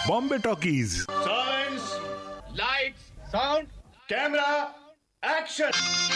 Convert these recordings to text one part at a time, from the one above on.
Bombay talkies. Silence, lights, sound, camera, action.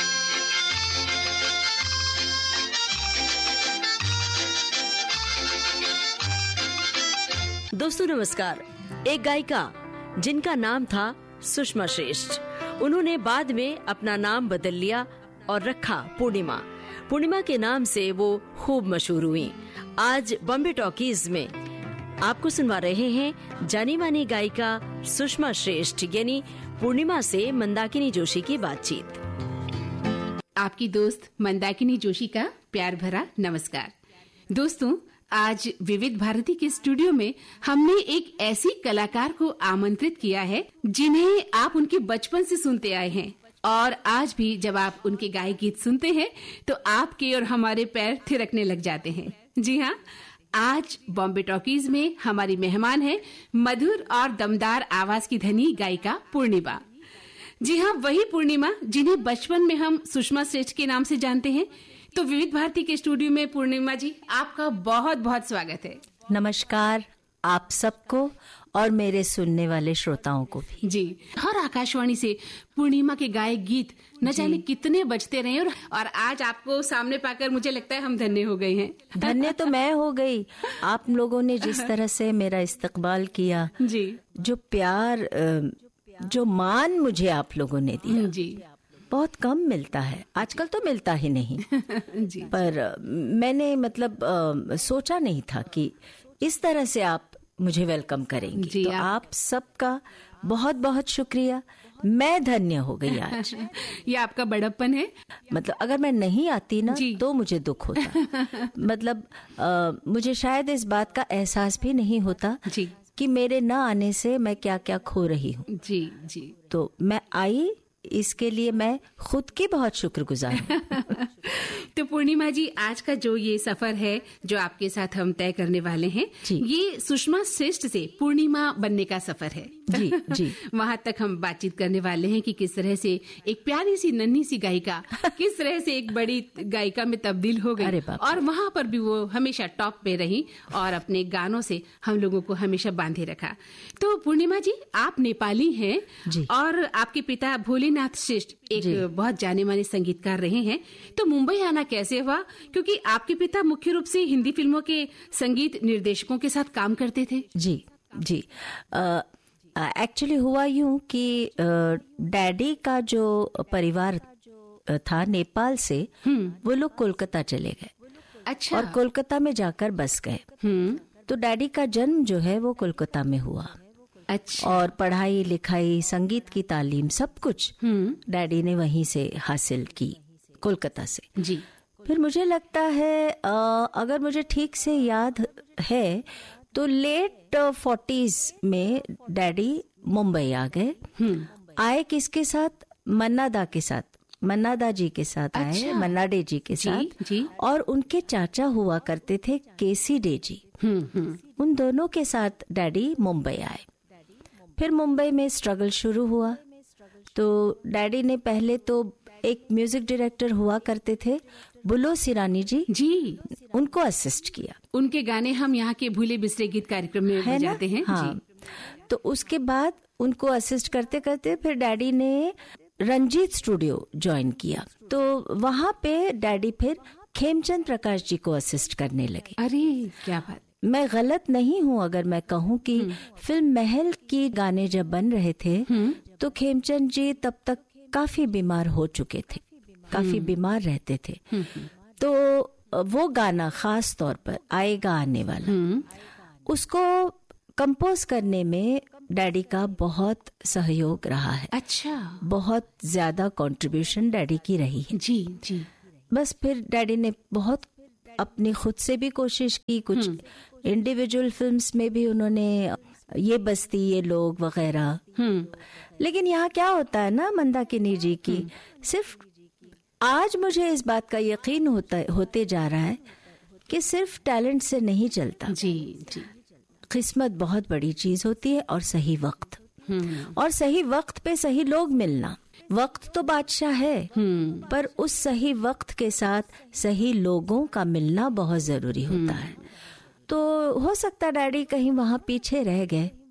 दोस्तों नमस्कार। एक गायिका जिनका नाम था सुषमा श्रेष्ठ, उन्होंने बाद में अपना नाम बदल लिया और रखा पूर्णिमा। पूर्णिमा के नाम से वो खूब मशहूर हुई। आज बॉम्बे टॉकीज में आपको सुनवा रहे हैं जानी मानी गायिका सुषमा श्रेष्ठ यानी पूर्णिमा से मंदाकिनी जोशी की बातचीत। आपकी दोस्त मंदाकिनी जोशी का प्यार भरा नमस्कार। दोस्तों, आज विविध भारती के स्टूडियो में हमने एक ऐसी कलाकार को आमंत्रित किया है जिन्हें आप उनके बचपन से सुनते आए हैं और आज भी जब आप उनके गाए गीत सुनते हैं तो आपके और हमारे पैर थिरकने लग जाते हैं। जी हाँ, आज बॉम्बे टॉकीज में हमारी मेहमान है मधुर और दमदार आवाज की धनी गायिका पूर्णिमा। जी हाँ, वही पूर्णिमा जिन्हें बचपन में हम सुषमा श्रेष्ठ के नाम से जानते हैं। तो विविध भारती के स्टूडियो में पूर्णिमा जी, आपका बहुत बहुत स्वागत है। नमस्कार आप सबको और मेरे सुनने वाले श्रोताओं को भी। जी, हर आकाशवाणी से पूर्णिमा के गाए गीत न जाने कितने बजते रहे और आज आपको सामने पाकर मुझे लगता है हम धन्य हो गए हैं। धन्य तो मैं हो गई। आप लोगों ने जिस तरह से मेरा इस्तकबाल किया, जी, जो प्यार, जो मान मुझे आप लोगों ने दिया, जी, बहुत कम मिलता है। आजकल तो मिलता ही नहीं। जी, पर मैंने सोचा नहीं था कि इस तरह से आप मुझे वेलकम करेंगी। जी, तो आप सबका बहुत बहुत शुक्रिया। मैं धन्य हो गई आज। ये आपका बड़प्पन है। अगर मैं नहीं आती ना तो मुझे दुख होता। मुझे शायद इस बात का एहसास भी नहीं होता जी कि मेरे न आने से मैं क्या क्या खो रही हूँ। जी जी, तो मैं आई, इसके लिए मैं खुद की बहुत शुक्रगुजार हूँ। तो पूर्णिमा जी, आज का जो ये सफर है जो आपके साथ हम तय करने वाले हैं, ये सुषमा श्रेष्ठ से पूर्णिमा बनने का सफर है। जी जी, वहाँ तक हम बातचीत करने वाले हैं कि किस तरह से एक प्यारी सी नन्ही सी गायिका किस तरह से एक बड़ी गायिका में तब्दील हो गई और वहाँ पर भी वो हमेशा टॉप पे रही और अपने गानों से हम लोगों को हमेशा बांधे रखा। तो पूर्णिमा जी, आप नेपाली हैं और आपके पिता भोलेनाथ श्रेष्ठ एक बहुत जाने माने संगीतकार रहे हैं। तो मुंबई आना कैसे हुआ? क्योंकि आपके पिता मुख्य रूप से हिंदी फिल्मों के संगीत निर्देशकों के साथ काम करते थे। जी जी, एक्चुअली हुआ यूं कि डैडी का जो परिवार था नेपाल से, वो लोग कोलकाता चले गए। अच्छा। और कोलकाता में जाकर बस गए। तो डैडी का जन्म जो है वो कोलकाता में हुआ। अच्छा। और पढ़ाई लिखाई, संगीत की तालीम, सब कुछ डैडी ने वहीं से हासिल की, कोलकाता से। जी। फिर मुझे लगता है अगर मुझे ठीक से याद है तो लेट 40s में डैडी मुंबई आ गए। आए किसके साथ? मन्नादा के साथ, मन्नादा जी के साथ। अच्छा। आए मन्नाडे जी के साथ। जी। और उनके चाचा हुआ करते थे केसी डे जी। उन दोनों के साथ डैडी मुंबई आए। फिर मुंबई में स्ट्रगल शुरू हुआ। तो डैडी ने पहले तो एक म्यूजिक डायरेक्टर हुआ करते थे बुलो सिरानी जी, उनको असिस्ट किया। उनके गाने हम यहाँ के भूले बिसरे गीत कार्यक्रम में बजाते हैं। हाँ। जी। तो उसके बाद उनको असिस्ट करते करते फिर डैडी ने रंजीत स्टूडियो ज्वाइन किया। तो वहाँ पे डैडी फिर खेमचंद प्रकाश जी को असिस्ट करने लगे। अरे क्या बात! मैं गलत नहीं हूँ अगर मैं कहूँ कि फिल्म महल की गाने जब बन रहे थे तो खेमचंद जी तब तक काफी बीमार हो चुके थे, काफी बीमार रहते थे। तो वो गाना खास तौर पर आएगा आने वाला, उसको कंपोज करने में डैडी का बहुत सहयोग रहा है। अच्छा। बहुत ज्यादा कंट्रीब्यूशन डैडी की रही है। जी जी। बस फिर डैडी ने बहुत अपनी खुद से भी कोशिश की, कुछ इंडिविजुअल फिल्म्स में भी उन्होंने ये बस्ती ये लोग वगैरह। लेकिन यहाँ क्या होता है ना मंदाकिनी जी की, सिर्फ आज मुझे इस बात का यकीन होते जा रहा है कि सिर्फ टैलेंट से नहीं चलता। जी जी, किस्मत बहुत बड़ी चीज होती है और सही वक्त, और सही वक्त पे सही लोग मिलना। वक्त तो बादशाह है, पर उस सही वक्त के साथ सही लोगों का मिलना बहुत जरूरी होता है। तो हो सकता डैडी कहीं वहाँ पीछे रह गए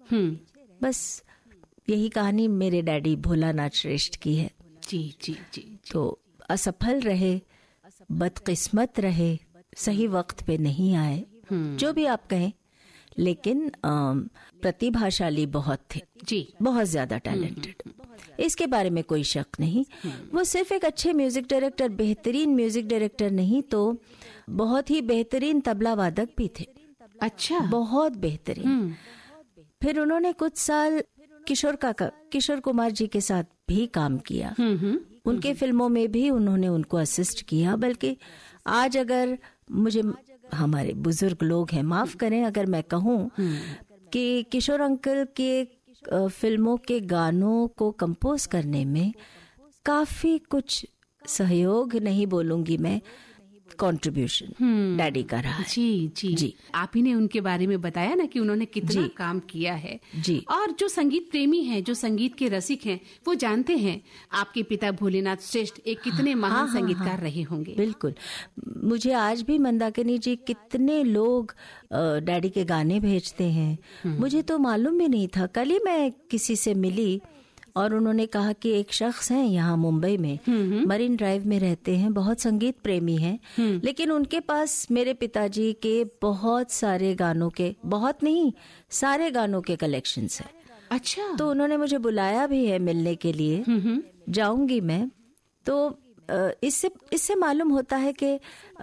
बस यही कहानी मेरे डैडी भोलानाथ श्रेष्ठ की है। जी जी जी। तो असफल रहे, बदकिस्मत रहे, सही वक्त पे नहीं आए, जो भी आप कहें, लेकिन प्रतिभाशाली बहुत थे जी, बहुत ज्यादा टैलेंटेड, इसके बारे में कोई शक नहीं। वो सिर्फ एक अच्छे म्यूजिक डायरेक्टर, बेहतरीन म्यूजिक डायरेक्टर नहीं तो बहुत ही बेहतरीन तबला वादक भी थे। अच्छा, बहुत बेहतरीन। फिर उन्होंने कुछ साल किशोर कुमार जी के साथ भी काम किया। उनके फिल्मों में भी उन्होंने उनको असिस्ट किया। बल्कि आज अगर मुझे, हमारे बुजुर्ग लोग हैं, माफ करें अगर मैं कहूँ कि किशोर अंकल के फिल्मों के गानों को कंपोज करने में काफी कुछ सहयोग, नहीं बोलूंगी मैं, कंट्रीब्यूशन डैडी का रहा है। जी जी जी। आप ही ने उनके बारे में बताया ना कि उन्होंने कितना काम किया है जी। और जो संगीत प्रेमी हैं, जो संगीत के रसिक हैं, वो जानते हैं आपके पिता भोलेनाथ श्रेष्ठ एक कितने महान संगीतकार रहे होंगे। बिल्कुल। मुझे आज भी मंदाकिनी जी कितने लोग डैडी के गाने भेजते हैं, मुझे तो मालूम भी नहीं था। कल ही मैं किसी से मिली और उन्होंने कहा कि एक शख्स हैं यहाँ मुंबई में, मरीन ड्राइव में रहते हैं, बहुत संगीत प्रेमी हैं, लेकिन उनके पास मेरे पिताजी के बहुत सारे गानों के, बहुत नहीं, सारे गानों के कलेक्शंस हैं। अच्छा। तो उन्होंने मुझे बुलाया भी है मिलने के लिए, जाऊंगी मैं। तो इससे मालूम होता है कि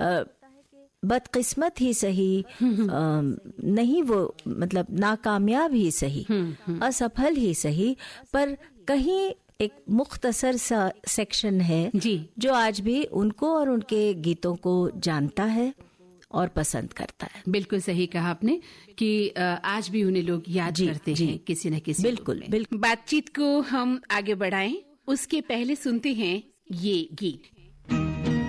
बदकिस्मत ही सही, नहीं वो मतलब नाकामयाब ही सही, असफल ही सही, पर कहीं एक मुख्तसर सा सेक्शन है जी, जो आज भी उनको और उनके गीतों को जानता है और पसंद करता है। बिल्कुल सही कहा आपने कि आज भी उन्हें लोग याद करते हैं किसी न किसी। बिल्कुल बिल्कुल। बातचीत को हम आगे बढ़ाएं, उसके पहले सुनते हैं ये गीत।